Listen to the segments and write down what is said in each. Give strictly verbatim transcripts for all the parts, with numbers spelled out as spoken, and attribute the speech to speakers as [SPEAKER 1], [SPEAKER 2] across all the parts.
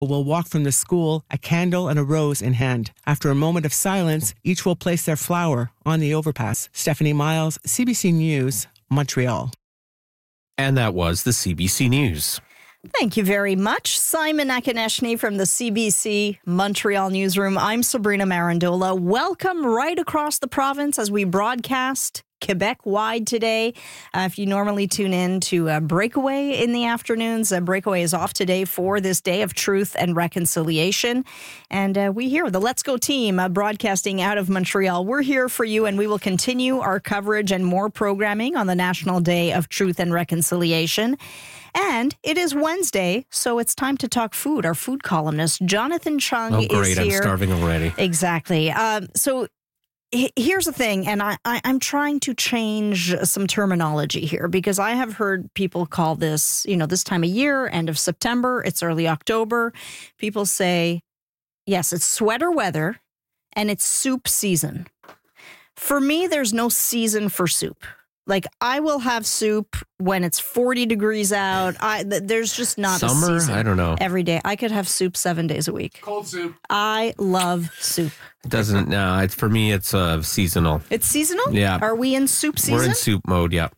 [SPEAKER 1] will walk from the school, a candle and a rose in hand. After a moment of silence, each will place their flower on the overpass. Stephanie Miles, C B C News, Montreal.
[SPEAKER 2] And that was the C B C News.
[SPEAKER 3] Thank you very much, Simon Akineshny from the C B C Montreal newsroom. I'm Sabrina Marandola. Welcome right across the province as we broadcast Quebec-wide today. Uh, if you normally tune in to uh, Breakaway in the afternoons, uh, Breakaway is off today for this day of truth and reconciliation. And uh, we here, the Let's Go team, uh, broadcasting out of Montreal. We're here for you, and we will continue our coverage and more programming on the National Day of Truth and Reconciliation. And it is Wednesday, so it's time to talk food. Our food columnist, Jonathan Chung,
[SPEAKER 2] oh, great.
[SPEAKER 3] is here.
[SPEAKER 2] I'm starving already.
[SPEAKER 3] Exactly. Um, so here's the thing, and I, I, I'm trying to change some terminology here because I have heard people call this, you know, this time of year, end of September, it's early October. People say, yes, it's sweater weather and it's soup season. For me, there's no season for soup. Like, I will have soup when it's forty degrees out. I th- There's just not
[SPEAKER 2] Summer?
[SPEAKER 3] a season.
[SPEAKER 2] I don't know.
[SPEAKER 3] Every day. I could have soup seven days a week.
[SPEAKER 4] Cold soup.
[SPEAKER 3] I love soup.
[SPEAKER 2] It doesn't, no, it's, for me, it's uh, seasonal.
[SPEAKER 3] It's seasonal?
[SPEAKER 2] Yeah.
[SPEAKER 3] Are we in soup season?
[SPEAKER 2] We're in soup mode, yeah.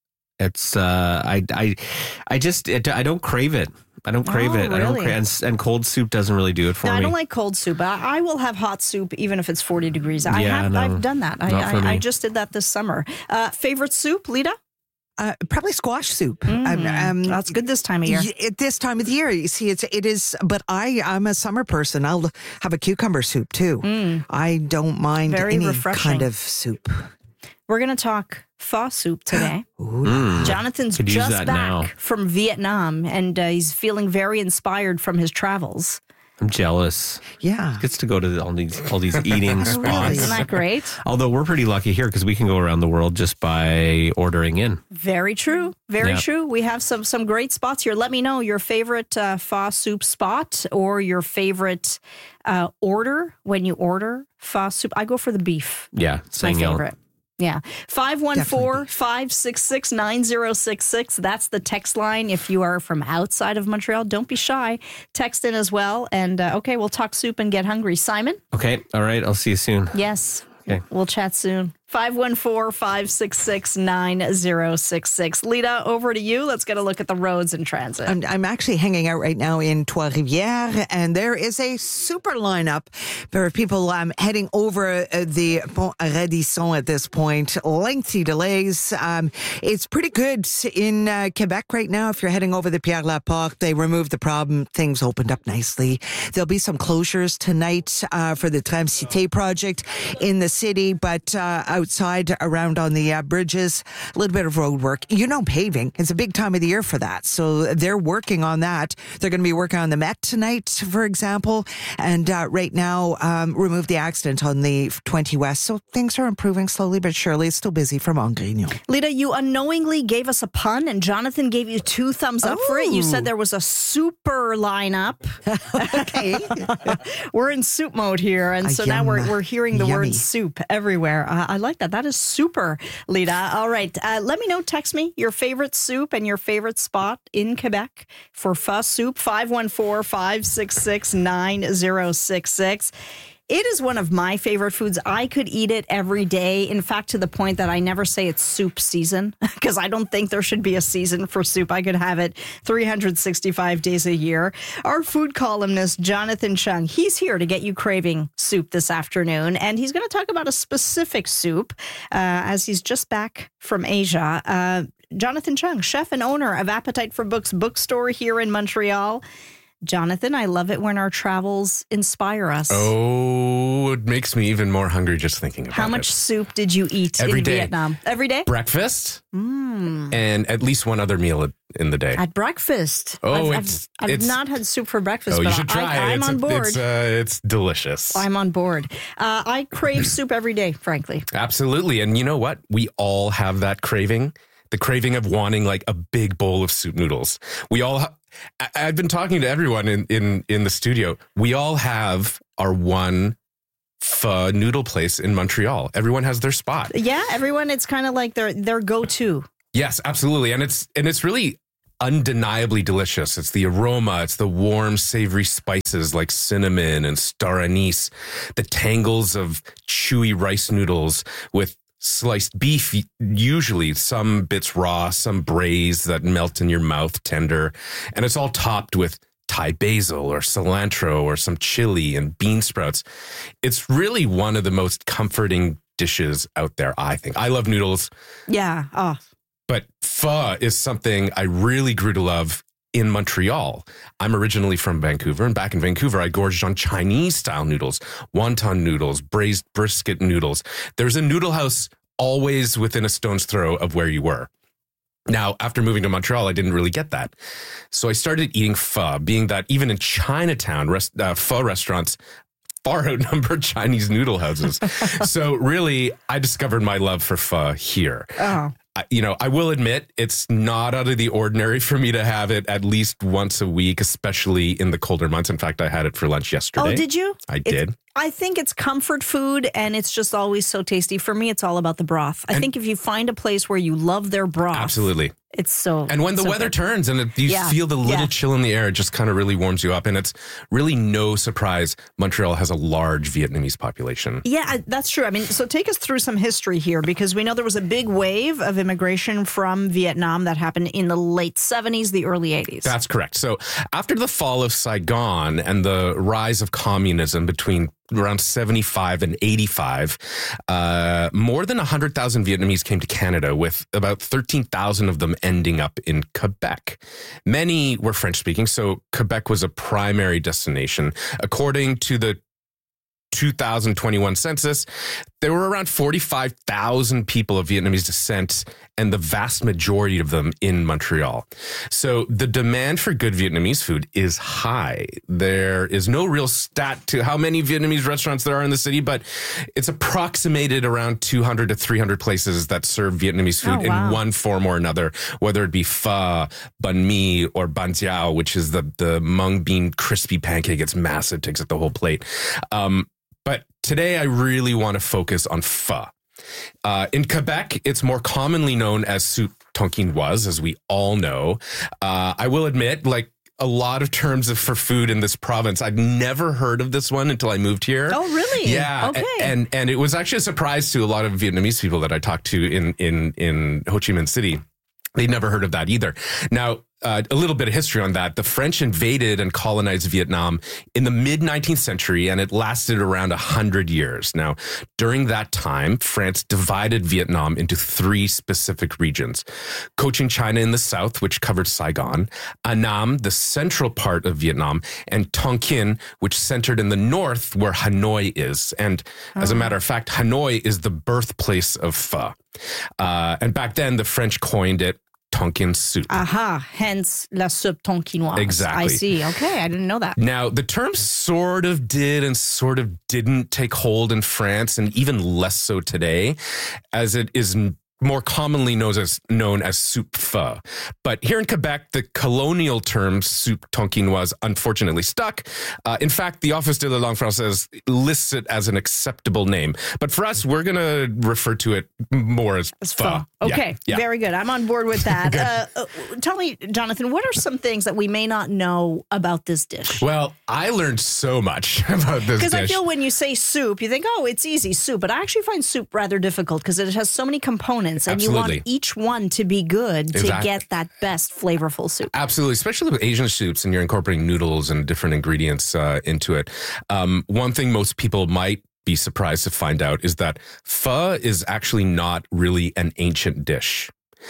[SPEAKER 2] It's, uh, I, I, I just, it, I don't crave it. I don't crave
[SPEAKER 3] Oh,
[SPEAKER 2] it. I don't
[SPEAKER 3] really?
[SPEAKER 2] crave, and, and cold soup doesn't really do it for
[SPEAKER 3] No,
[SPEAKER 2] me.
[SPEAKER 3] I don't like cold soup. I, I will have hot soup even if it's forty degrees. I
[SPEAKER 2] Yeah,
[SPEAKER 3] have,
[SPEAKER 2] no,
[SPEAKER 3] I've done that. I,
[SPEAKER 2] not for
[SPEAKER 3] I, I
[SPEAKER 2] me.
[SPEAKER 3] just did that this summer. Uh, favorite soup, Lita?
[SPEAKER 5] Uh, probably squash soup.
[SPEAKER 3] Mm,
[SPEAKER 5] Um, um,
[SPEAKER 3] that's good this time of year.
[SPEAKER 5] y- At this time of the year, you see, it's it is. But I, I'm a summer person. I'll have a cucumber soup too. I don't mind
[SPEAKER 3] Mm. Very
[SPEAKER 5] any
[SPEAKER 3] refreshing.
[SPEAKER 5] kind of soup.
[SPEAKER 3] We're going to talk pho soup today.
[SPEAKER 2] Mm.
[SPEAKER 3] Jonathan's
[SPEAKER 2] Could use
[SPEAKER 3] just
[SPEAKER 2] that
[SPEAKER 3] back
[SPEAKER 2] now.
[SPEAKER 3] from Vietnam, and uh, he's feeling very inspired from his travels.
[SPEAKER 2] I'm jealous.
[SPEAKER 5] Yeah.
[SPEAKER 2] Gets to go to all these all these eating spots.
[SPEAKER 5] really?
[SPEAKER 3] Isn't that great?
[SPEAKER 2] Although we're pretty lucky here because we can go around the world just by ordering in.
[SPEAKER 3] Very true. Very
[SPEAKER 2] Yeah.
[SPEAKER 3] true. We have some some great spots here. Let me know your favorite uh, pho soup spot or your favorite uh, order when you order pho soup. I go for the beef.
[SPEAKER 2] Yeah,
[SPEAKER 3] It's my
[SPEAKER 2] saying out.
[SPEAKER 3] favorite. Yeah. five one four, five six six, nine zero six six. That's the text line. If you are from outside of Montreal, don't be shy. Text in as well. And uh, okay, we'll talk soup and get hungry. Simon?
[SPEAKER 2] Okay, all right. I'll see you soon.
[SPEAKER 3] Yes.
[SPEAKER 2] Okay.
[SPEAKER 3] We'll chat soon. five one four, five six six, nine zero six six. Lita, over to you. Let's get a look at the roads and transit.
[SPEAKER 5] I'm, I'm actually hanging out right now in Trois-Rivières, and there is a super lineup. There are people um, heading over uh, the Pont Radisson at this point. Lengthy delays. Um, it's pretty good in uh, Quebec right now. If you're heading over the Pierre Laporte, they removed the problem. Things opened up nicely. There'll be some closures tonight uh, for the Tram Cité project in the city, but uh, outside around on the uh, bridges, a little bit of road work. You know, paving. It's a big time of the year for that. So they're working on that. They're going to be working on the Met tonight, for example. And uh, right now, um, remove the accident on the twenty West. So things are improving slowly but surely. It's still busy from Mongrignon.
[SPEAKER 3] Lita, you unknowingly gave us a pun, and Jonathan gave you two thumbs up for it. You said there was a super lineup.
[SPEAKER 5] Okay.
[SPEAKER 3] We're in soup mode here, and
[SPEAKER 5] Ah,
[SPEAKER 3] so now we're
[SPEAKER 5] yum.
[SPEAKER 3] we're hearing the
[SPEAKER 5] Yummy.
[SPEAKER 3] word soup everywhere. Uh, I like that. That is super, Lita. All right. Uh, let me know. Text me your favorite soup and your favorite spot in Quebec for pho soup. five one four, five six six, nine zero six six. It is one of my favorite foods. I could eat it every day. In fact, to the point that I never say it's soup season because I don't think there should be a season for soup. I could have it three hundred sixty-five days a year. Our food columnist, Jonathan Chung, he's here to get you craving soup this afternoon. And he's going to talk about a specific soup uh, as he's just back from Asia. Uh, Jonathan Chung, chef and owner of Appetite for Books bookstore here in Montreal. Jonathan, I love it when our travels inspire us.
[SPEAKER 4] Oh, it makes me even more hungry just thinking about it.
[SPEAKER 3] How much soup did you eat
[SPEAKER 4] Every
[SPEAKER 3] in
[SPEAKER 4] day.
[SPEAKER 3] Vietnam? Every day?
[SPEAKER 4] Breakfast
[SPEAKER 3] Mm.
[SPEAKER 4] and at least one other meal in the day.
[SPEAKER 3] At breakfast.
[SPEAKER 4] Oh,
[SPEAKER 3] I've,
[SPEAKER 4] it's-
[SPEAKER 3] I've, I've
[SPEAKER 4] it's-
[SPEAKER 3] not had soup for breakfast,
[SPEAKER 4] Oh,
[SPEAKER 3] but
[SPEAKER 4] you should try
[SPEAKER 3] I,
[SPEAKER 4] it.
[SPEAKER 3] I'm
[SPEAKER 4] It's,
[SPEAKER 3] on board.
[SPEAKER 4] It's, uh, it's delicious.
[SPEAKER 3] I'm on board. Uh, I crave soup every day, frankly.
[SPEAKER 4] Absolutely. And you know what? We all have that craving. The craving of wanting like a big bowl of soup noodles. We all, ha- I- I've been talking to everyone in, in, in the studio. We all have our one pho noodle place in Montreal. Everyone has their spot.
[SPEAKER 3] Yeah, everyone, it's kind of like their, their go-to.
[SPEAKER 4] Yes, absolutely. And it's, and it's really undeniably delicious. It's the aroma, it's the warm, savory spices like cinnamon and star anise, the tangles of chewy rice noodles with sliced beef, usually some bits raw, some braised that melt in your mouth tender. And it's all topped with Thai basil or cilantro or some chili and bean sprouts. It's really one of the most comforting dishes out there, I think. I love noodles.
[SPEAKER 3] Yeah. Oh.
[SPEAKER 4] But pho is something I really grew to love in Montreal. I'm originally from Vancouver, and back in Vancouver, I gorged on Chinese-style noodles, wonton noodles, braised brisket noodles. There's a noodle house always within a stone's throw of where you were. Now, after moving to Montreal, I didn't really get that. So I started eating pho, being that even in Chinatown, rest, uh, pho restaurants far outnumber Chinese noodle houses. So really, I discovered my love for pho here.
[SPEAKER 3] Oh.
[SPEAKER 4] I, you know, I will admit it's not out of the ordinary for me to have it at least once a week, especially in the colder months. In fact, I had it for lunch yesterday.
[SPEAKER 3] Oh, did you?
[SPEAKER 4] I
[SPEAKER 3] It's-
[SPEAKER 4] did.
[SPEAKER 3] I think it's comfort food and it's just always so tasty. For me, it's all about the broth. I
[SPEAKER 4] And-
[SPEAKER 3] think if you find a place where you love their broth,
[SPEAKER 4] Absolutely.
[SPEAKER 3] it's so.
[SPEAKER 4] And when the
[SPEAKER 3] so
[SPEAKER 4] weather
[SPEAKER 3] good.
[SPEAKER 4] turns and it, you
[SPEAKER 3] Yeah,
[SPEAKER 4] feel the little
[SPEAKER 3] yeah.
[SPEAKER 4] chill in the air, it just kind of really warms you up. And it's really no surprise Montreal has a large Vietnamese population.
[SPEAKER 3] Yeah, I- that's true. I mean, so take us through some history here because we know there was a big wave of immigration from Vietnam that happened in the late seventies, the early eighties.
[SPEAKER 4] That's correct. So after the fall of Saigon and the rise of communism between around seventy-five and eighty-five, uh, more than one hundred thousand Vietnamese came to Canada, with about thirteen thousand of them ending up in Quebec. Many were French-speaking, so Quebec was a primary destination. According to the two thousand twenty-one census, there were around forty-five thousand people of Vietnamese descent, and the vast majority of them in Montreal. So the demand for good Vietnamese food is high. There is no real stat to how many Vietnamese restaurants there are in the city, but it's approximated around two hundred to three hundred places that serve Vietnamese food
[SPEAKER 3] Oh, wow.
[SPEAKER 4] in one form or another, whether it be pho, banh mi, or bánh xèo, which is the, the mung bean crispy pancake. It's massive, takes up the whole plate. Um, But today I really want to focus on pho. Uh, in Quebec, it's more commonly known as soup tonkinoise, as we all know. Uh, I will admit, like a lot of terms of, for food in this province, I'd never heard of this one until I moved here.
[SPEAKER 3] Oh, really?
[SPEAKER 4] Yeah.
[SPEAKER 3] Okay.
[SPEAKER 4] And and it was actually a surprise to a lot of Vietnamese people that I talked to in in in Ho Chi Minh City. They'd never heard of that either. Now, uh, a little bit of history on that. The French invaded and colonized Vietnam in the mid-nineteenth century, and it lasted around one hundred years. Now, during that time, France divided Vietnam into three specific regions. Cochin China in the south, which covered Saigon, Annam, the central part of Vietnam, and Tonkin, which centered in the north where Hanoi is. And as a matter of fact, Hanoi is the birthplace of pho. Uh, and back then, the French coined it Tonkin soup.
[SPEAKER 3] Aha, hence la soupe tonkinoise.
[SPEAKER 4] Exactly.
[SPEAKER 3] I see. Okay, I didn't know that.
[SPEAKER 4] Now, the term sort of did and sort of didn't take hold in France, and even less so today, as it is more commonly known as known as soup pho. But here in Quebec, the colonial term soup tonkinoise unfortunately stuck. Uh, in fact, the Office de la Langue Française lists it as an acceptable name. But for us, we're going to refer to it more as
[SPEAKER 3] It's
[SPEAKER 4] pho.
[SPEAKER 3] pho.
[SPEAKER 4] Yeah,
[SPEAKER 3] Okay,
[SPEAKER 4] yeah.
[SPEAKER 3] very good. I'm on board with that. uh, uh, tell me, Jonathan, what are some things that we may not know about this dish?
[SPEAKER 4] Well, I learned so much about this
[SPEAKER 3] Because
[SPEAKER 4] dish.
[SPEAKER 3] I feel when you say soup, you think, oh, it's easy, soup. But I actually find soup rather difficult because it has so many components and you
[SPEAKER 4] Absolutely.
[SPEAKER 3] want each one to be good to
[SPEAKER 4] Exactly.
[SPEAKER 3] get that best flavorful soup.
[SPEAKER 4] Absolutely, especially with Asian soups and you're incorporating noodles and different ingredients uh, into it. Um, one thing most people might be surprised to find out is that pho is actually not really an ancient dish.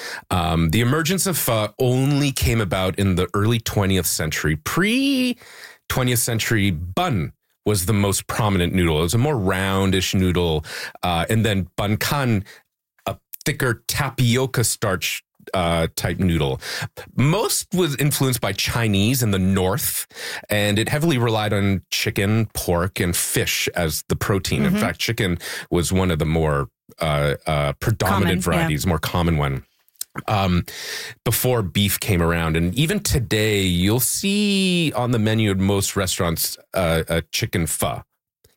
[SPEAKER 4] Um, the emergence of pho only came about in the early twentieth century. Pre-twentieth century, bun was the most prominent noodle. It was a more roundish noodle. Uh, and then bun kan, a thicker tapioca starch uh, type noodle. Most was influenced by Chinese in the north, and it heavily relied on chicken, pork, and fish as the protein.
[SPEAKER 3] Mm-hmm.
[SPEAKER 4] In fact, chicken was one of the more uh, uh, predominant
[SPEAKER 3] Common, yeah.
[SPEAKER 4] varieties, more common one. Um, before beef came around. And even today, you'll see on the menu at most restaurants uh, a chicken pho.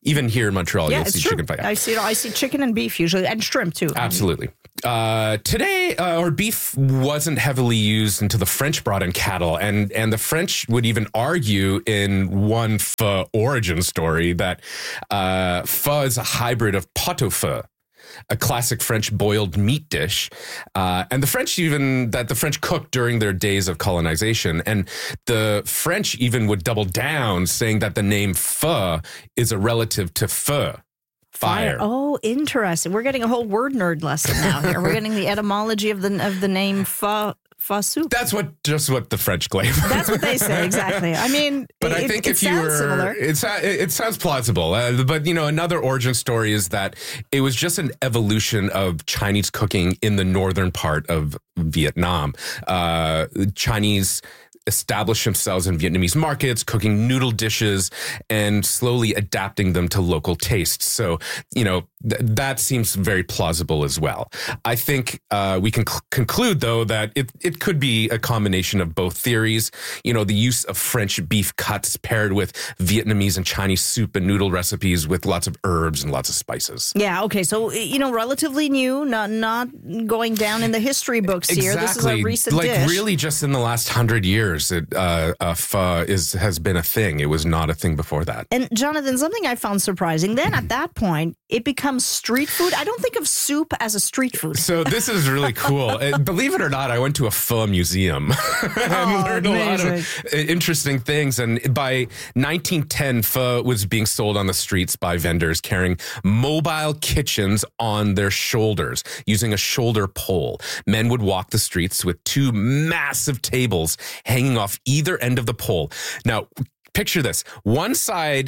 [SPEAKER 4] even here in Montreal,
[SPEAKER 3] Yeah,
[SPEAKER 4] you'll
[SPEAKER 3] it's
[SPEAKER 4] see
[SPEAKER 3] true.
[SPEAKER 4] chicken pie.
[SPEAKER 3] I see. I see chicken and beef usually, and shrimp too.
[SPEAKER 4] Absolutely. Uh, today, uh, or beef wasn't heavily used until the French brought in cattle, and and the French would even argue in one pho origin story that uh, pho is a hybrid of pot-au-feu, a classic French boiled meat dish. Uh, and the French even, that the French cooked during their days of colonization. And the French even would double down, saying that the name pho is a relative to feu, fire.
[SPEAKER 3] Oh, interesting. We're getting a whole word nerd lesson now here. We're getting the etymology of the of the name pho, pho soup.
[SPEAKER 4] That's what, just what the French claim.
[SPEAKER 3] That's what they say, exactly. I mean,
[SPEAKER 4] But
[SPEAKER 3] it,
[SPEAKER 4] I think
[SPEAKER 3] it
[SPEAKER 4] if you
[SPEAKER 3] sounds
[SPEAKER 4] were,
[SPEAKER 3] similar.
[SPEAKER 4] it's, it, it sounds plausible. Uh, but, you know, another origin story is that it was just an evolution of Chinese cooking in the northern part of Vietnam. Uh, Chinese established themselves in Vietnamese markets, cooking noodle dishes and slowly adapting them to local tastes. So, you know, th- that seems very plausible as well. I think uh, we can cl- conclude, though, that it, it could be a combination of both theories. You know, the use of French beef cuts paired with Vietnamese and Chinese soup and noodle recipes with lots of herbs and lots of spices.
[SPEAKER 3] Yeah, okay. So, you know, relatively new, not not going down in the history books here.
[SPEAKER 4] Exactly.
[SPEAKER 3] This is a recent
[SPEAKER 4] like
[SPEAKER 3] dish.
[SPEAKER 4] really just in the last hundred years, it, uh, uh, pho is, has been a thing. It was not a thing before that.
[SPEAKER 3] And Jonathan, something I found surprising, then at that point, it becomes street food. I don't think of soup as a street food.
[SPEAKER 4] So this is really cool. Uh, Believe it or not, I went to a pho museum and
[SPEAKER 3] Oh,
[SPEAKER 4] learned a lot
[SPEAKER 3] amazing.
[SPEAKER 4] of uh, interesting things. And by nineteen ten, pho was being sold on the streets by vendors carrying mobile kitchens on their shoulders using a shoulder pole. Men would walk the streets with two massive tables hanging off either end of the pole. Now, picture this. One side,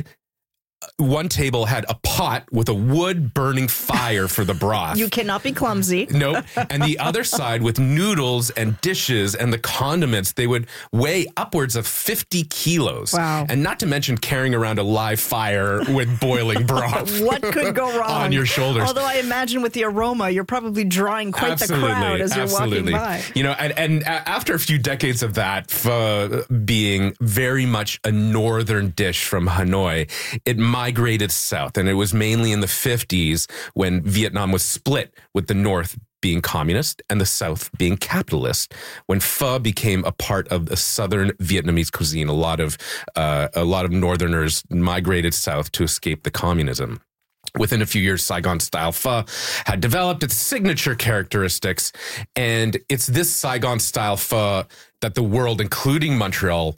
[SPEAKER 4] one table had a pot with a wood burning fire for the broth.
[SPEAKER 3] You cannot be clumsy.
[SPEAKER 4] Nope. And the other side with noodles and dishes and the condiments, they would weigh upwards of fifty kilos.
[SPEAKER 3] Wow.
[SPEAKER 4] And not to mention carrying around a live fire with boiling broth.
[SPEAKER 3] What could go wrong?
[SPEAKER 4] On your shoulders.
[SPEAKER 3] Although I imagine with the aroma, you're probably drawing quite
[SPEAKER 4] Absolutely,
[SPEAKER 3] the crowd as you're
[SPEAKER 4] absolutely.
[SPEAKER 3] walking by.
[SPEAKER 4] You know, and, and a- after a few decades of that pho being very much a northern dish from Hanoi, it migrated south, and it was mainly in the fifties when Vietnam was split, with the north being communist and the south being capitalist, when pho became a part of the southern Vietnamese cuisine. A lot of uh, a lot of northerners migrated south to escape the communism. Within a few years, Saigon-style pho had developed its signature characteristics, and it's this Saigon-style pho that the world, including Montreal,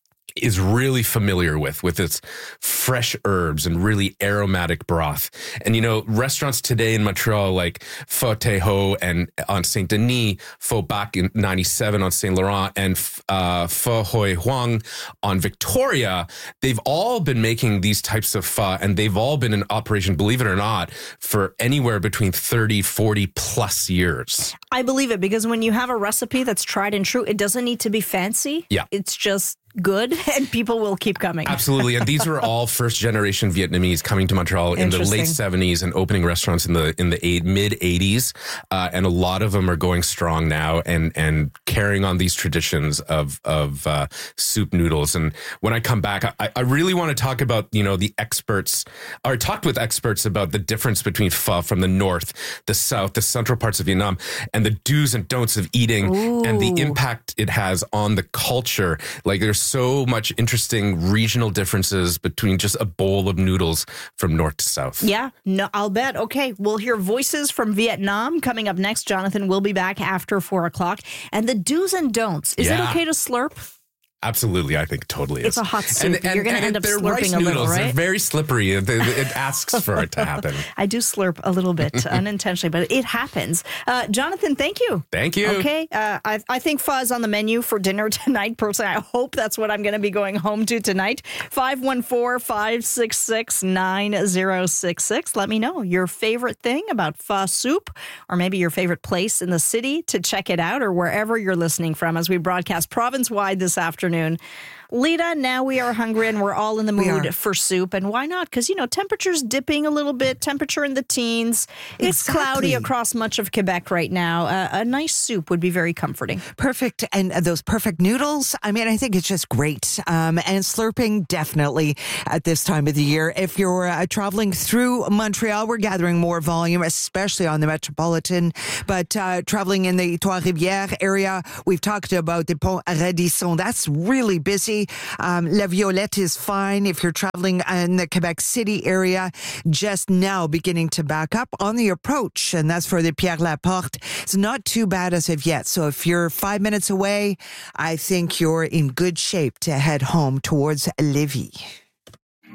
[SPEAKER 4] is really familiar with, with its fresh herbs and really aromatic broth. And, you know, restaurants today in Montreal like Pho Tay Ho and on Saint Denis, Pho Bac in ninety-seven on Saint Laurent, and uh, Pho Hoi Huang on Victoria, they've all been making these types of pho, and they've all been in operation, believe it or not, for anywhere between thirty, forty plus years.
[SPEAKER 3] I believe it, because when you have a recipe that's tried and true, it doesn't need to be fancy.
[SPEAKER 4] Yeah.
[SPEAKER 3] It's just good, and people will keep coming.
[SPEAKER 4] Absolutely. And these were all first generation Vietnamese coming to Montreal in the late
[SPEAKER 3] Interesting.
[SPEAKER 4] seventies and opening restaurants in the in the eight, mid eighties. Uh, and a lot of them are going strong now and and carrying on these traditions of of uh, soup noodles. And when I come back, I, I really want to talk about, you know, the experts, or talked with experts about the difference between pho from the north, the south, the central parts of Vietnam, and the do's and don'ts of eating
[SPEAKER 3] Ooh.
[SPEAKER 4] and the impact it has on the culture. Like, there's so much interesting regional differences between just a bowl of noodles from north to south.
[SPEAKER 3] Yeah, no, I'll bet. Okay, we'll hear voices from Vietnam coming up next. Jonathan will be back after four o'clock. And the do's and don'ts. Is
[SPEAKER 4] Yeah.
[SPEAKER 3] it okay to slurp?
[SPEAKER 4] Absolutely, I think it totally is.
[SPEAKER 3] It's a hot soup. You're gonna end up
[SPEAKER 4] they're
[SPEAKER 3] slurping
[SPEAKER 4] rice
[SPEAKER 3] a little,
[SPEAKER 4] noodles. They're
[SPEAKER 3] right?
[SPEAKER 4] very slippery. It, it asks for it to happen.
[SPEAKER 3] I do slurp a little bit unintentionally, but it happens. Uh, Jonathan, thank you.
[SPEAKER 4] Thank you.
[SPEAKER 3] Okay, uh, I, I think pho is on the menu for dinner tonight. Personally, I hope that's what I'm going to be going home to tonight. five one four, five six six, nine zero six six. Let me know your favorite thing about pho soup, or maybe your favorite place in the city to check it out, or wherever you're listening from as we broadcast province-wide this afternoon. Lita, now we are hungry and we're all in the
[SPEAKER 5] We
[SPEAKER 3] mood
[SPEAKER 5] are.
[SPEAKER 3] for soup. And why not? Because, you know, temperature's dipping a little bit, temperature in the teens. It's
[SPEAKER 5] Exactly.
[SPEAKER 3] cloudy across much of Quebec right now. Uh, a nice soup would be very comforting.
[SPEAKER 5] Perfect. And those perfect noodles, I mean, I think it's just great. Um, and slurping, definitely at this time of the year. If you're uh, traveling through Montreal, we're gathering more volume, especially on the Metropolitan. But uh, traveling in the Trois-Rivières area, we've talked about the Pont Radisson. That's really busy. Um, La Violette is fine if you're traveling in the Quebec City area. Just now beginning to back up on the approach, and that's for the Pierre Laporte. It's not too bad as of yet. So if you're five minutes away, I think you're in good shape to head home towards Lévis.